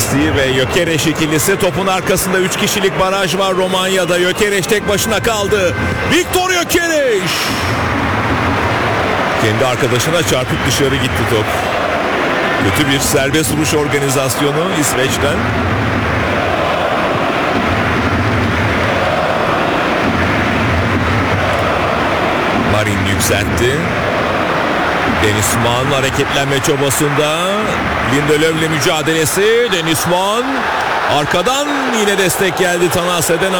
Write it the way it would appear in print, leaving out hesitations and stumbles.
Tanasi ve Gyökeres ikilisi topun arkasında 3 kişilik baraj var Romanya'da. Gyökeres tek başına kaldı. Viktor Gyökeres kendi arkadaşına çarpıp dışarı gitti top. Kötü bir serbest vuruş organizasyonu İsveç'ten. Marin yükseltti. Deniz Mann hareketlenme çabasında. Lindelöf'le mücadelesi. Deniz Mann arkadan yine destek geldi Tanase'den.